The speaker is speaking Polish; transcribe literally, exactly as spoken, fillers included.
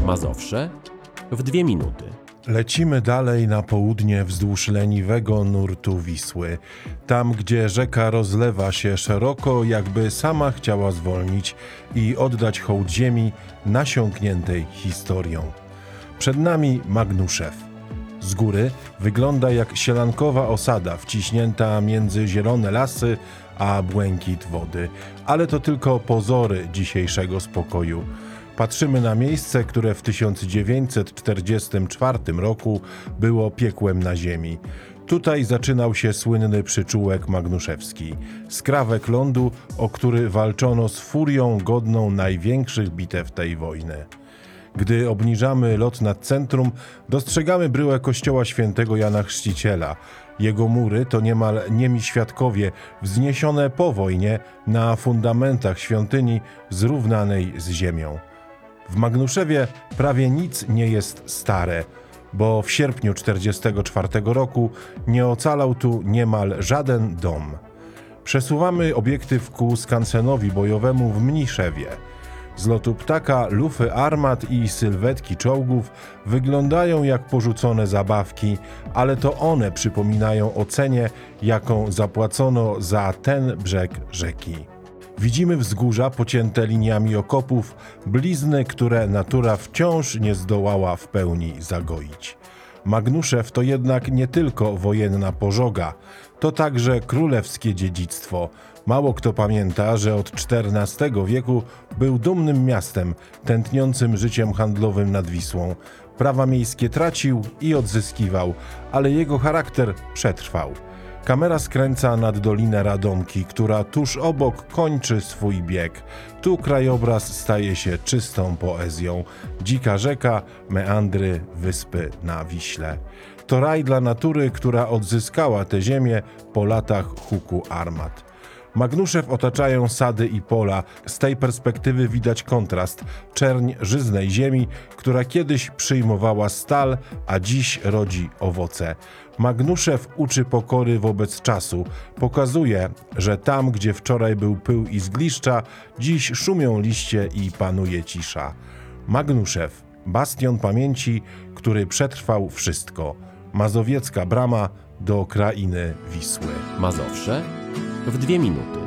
Mazowsze w dwie minuty. Lecimy dalej na południe wzdłuż leniwego nurtu Wisły. Tam, gdzie rzeka rozlewa się szeroko, jakby sama chciała zwolnić i oddać hołd ziemi nasiąkniętej historią. Przed nami Magnuszew. Z góry wygląda jak sielankowa osada wciśnięta między zielone lasy a błękit wody. Ale to tylko pozory dzisiejszego spokoju. Patrzymy na miejsce, które w tysiąc dziewięćset czterdziestym czwartym roku było piekłem na ziemi. Tutaj zaczynał się słynny przyczółek magnuszewski, skrawek lądu, o który walczono z furią godną największych bitew tej wojny. Gdy obniżamy lot nad centrum, dostrzegamy bryłę kościoła świętego Jana Chrzciciela. Jego mury to niemal niemi świadkowie, wzniesione po wojnie na fundamentach świątyni zrównanej z ziemią. W Magnuszewie prawie nic nie jest stare, bo w sierpniu czterdziestego czwartego roku nie ocalał tu niemal żaden dom. Przesuwamy obiektyw ku skansenowi bojowemu w Mniszewie. Z lotu ptaka lufy armat i sylwetki czołgów wyglądają jak porzucone zabawki, ale to one przypominają o cenie, jaką zapłacono za ten brzeg rzeki. Widzimy wzgórza pocięte liniami okopów, blizny, które natura wciąż nie zdołała w pełni zagoić. Magnuszew to jednak nie tylko wojenna pożoga, to także królewskie dziedzictwo. Mało kto pamięta, że od czternastego wieku był dumnym miastem, tętniącym życiem handlowym nad Wisłą. Prawa miejskie tracił i odzyskiwał, ale jego charakter przetrwał. Kamera skręca nad Dolinę Radomki, która tuż obok kończy swój bieg. Tu krajobraz staje się czystą poezją. Dzika rzeka, meandry, wyspy na Wiśle. To raj dla natury, która odzyskała tę ziemię po latach huku armat. Magnuszew otaczają sady i pola. Z tej perspektywy widać kontrast. Czerń żyznej ziemi, która kiedyś przyjmowała stal, a dziś rodzi owoce. Magnuszew uczy pokory wobec czasu. Pokazuje, że tam, gdzie wczoraj był pył i zgliszcza, dziś szumią liście i panuje cisza. Magnuszew, bastion pamięci, który przetrwał wszystko. Mazowiecka brama do krainy Wisły. Mazowsze w dwie minuty.